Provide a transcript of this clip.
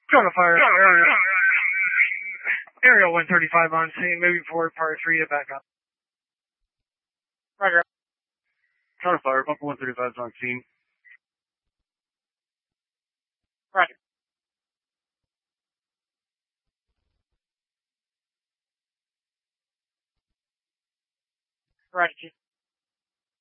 Trying to fire. Aerial 135 on scene, moving forward, par 3 to back up. Roger. Trying to fire. Bunker 135 is on scene. Roger. Roger.